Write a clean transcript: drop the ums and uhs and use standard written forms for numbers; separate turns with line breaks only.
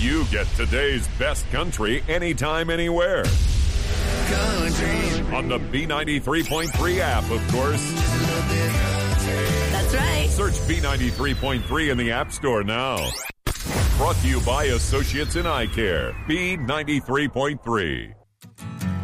you get today's best country anytime, anywhere.
Country.
On the B93.3 app, of course.
That's right.
Search B93.3 in the App Store now. Brought to you by Associates in Eye Care. B93.3.